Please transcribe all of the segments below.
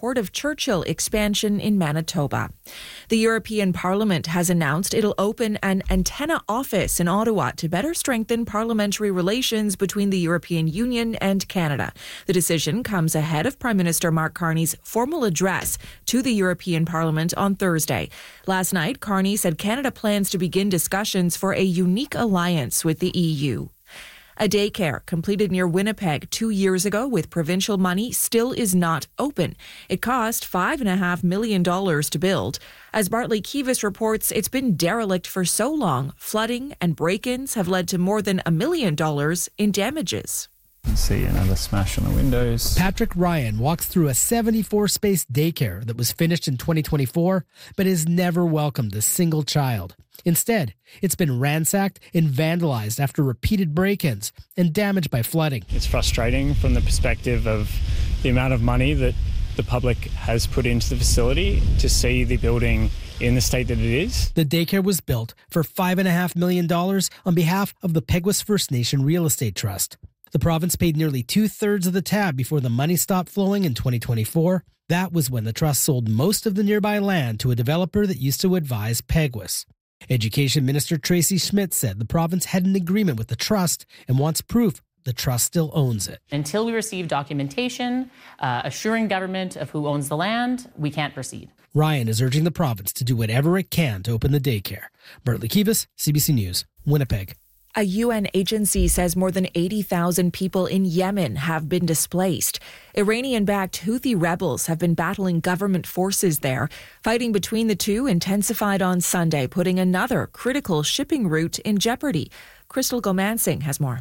Port of Churchill expansion in Manitoba. The European Parliament has announced it'll open an antenna office in Ottawa to better strengthen parliamentary relations between the European Union and Canada. The decision comes ahead of Prime Minister Mark Carney's formal address to the European Parliament on Thursday. Last night, Carney said Canada plans to begin discussions for a unique alliance with the EU. A daycare completed near Winnipeg 2 years ago with provincial money still is not open. It cost $5.5 million to build. As Bartley Kives reports, it's been derelict for so long, flooding and break-ins have led to more than $1 million in damages. You can see another smash on the windows. Patrick Ryan walks through a 74-space daycare that was finished in 2024, but has never welcomed a single child. Instead, it's been ransacked and vandalized after repeated break-ins and damaged by flooding. It's frustrating from the perspective of the amount of money that the public has put into the facility to see the building in the state that it is. The daycare was built for $5.5 million on behalf of the Peguis First Nation Real Estate Trust. The province paid nearly 2/3 of the tab before the money stopped flowing in 2024. That was when the trust sold most of the nearby land to a developer that used to advise Peguis. Education Minister Tracy Schmidt said the province had an agreement with the trust and wants proof the trust still owns it. Until we receive documentation assuring government of who owns the land, we can't proceed. Ryan is urging the province to do whatever it can to open the daycare. Bartley Kives, CBC News, Winnipeg. A UN agency says more than 80,000 people in Yemen have been displaced. Iranian-backed Houthi rebels have been battling government forces there. Fighting between the two intensified on Sunday, putting another critical shipping route in jeopardy. Crystal Gomansing has more.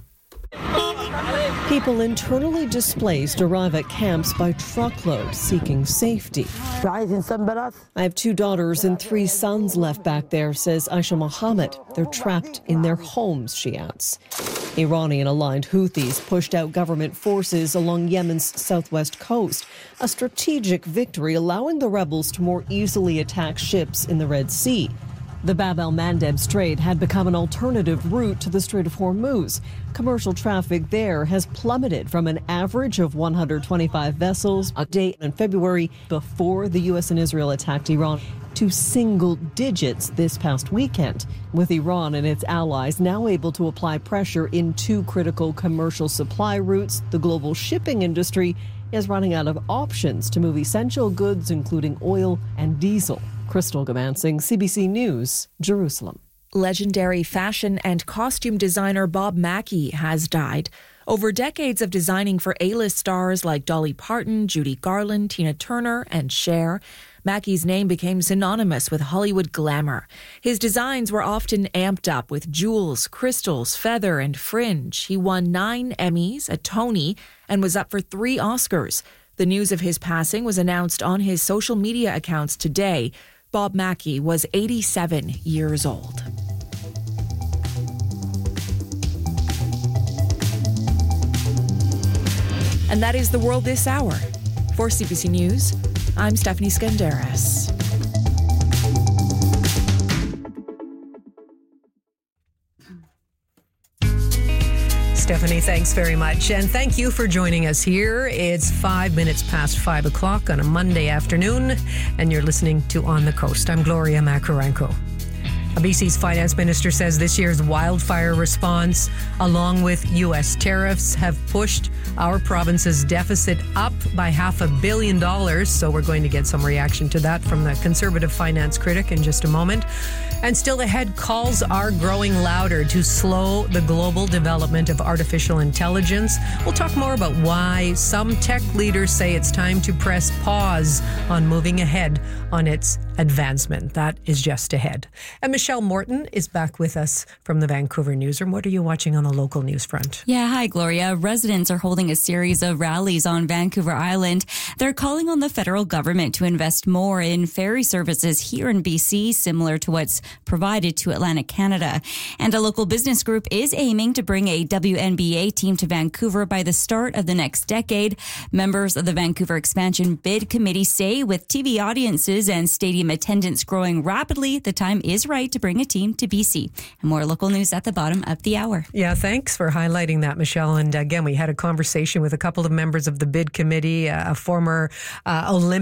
People internally displaced arrive at camps by truckload, seeking safety. I have 2 daughters and 3 sons left back there, says Aisha Mohammed. They're trapped in their homes, she adds. Iranian-aligned Houthis pushed out government forces along Yemen's southwest coast, a strategic victory allowing the rebels to more easily attack ships in the Red Sea. The Bab el-Mandeb Strait had become an alternative route to the Strait of Hormuz. Commercial traffic there has plummeted from an average of 125 vessels a day in February before the U.S. and Israel attacked Iran to single digits this past weekend, with Iran and its allies now able to apply pressure in 2 critical commercial supply routes. The global shipping industry is running out of options to move essential goods, including oil and diesel. Crystal Gomansing, CBC News, Jerusalem. Legendary fashion and costume designer Bob Mackie has died. Over decades of designing for A-list stars like Dolly Parton, Judy Garland, Tina Turner, and Cher, Mackie's name became synonymous with Hollywood glamour. His designs were often amped up with jewels, crystals, feather, and fringe. He won 9 Emmys, a Tony, and was up for 3 Oscars. The news of his passing was announced on his social media accounts today. Bob Mackie was 87 years old. And that is the world this hour. For CBC News, I'm Stephanie Skandaris. Stephanie, thanks very much. And thank you for joining us here. It's 5 minutes past 5 o'clock on a Monday afternoon, and you're listening to On the Coast. I'm Gloria Makarenko. BC's finance minister says this year's wildfire response, along with U.S. tariffs, have pushed our province's deficit up by $500 million. So we're going to get some reaction to that from the Conservative finance critic in just a moment. And still ahead, calls are growing louder to slow the global development of artificial intelligence. We'll talk more about why some tech leaders say it's time to press pause on moving ahead on its advancement. That is just ahead. And Michelle Morton is back with us from the Vancouver Newsroom. What are you watching on the local news front? Yeah, hi, Gloria. Residents are holding a series of rallies on Vancouver Island. They're calling on the federal government to invest more in ferry services here in BC, similar to what's provided to Atlantic Canada. And a local business group is aiming to bring a WNBA team to Vancouver by the start of the next decade. Members of the Vancouver Expansion Bid Committee say with TV audiences and stadium attendance growing rapidly, the time is right to bring a team to BC. And more local news at the bottom of the hour. Yeah, thanks for highlighting that, Michelle. And again, we had a conversation with a couple of members of the Bid Committee, a former Olympic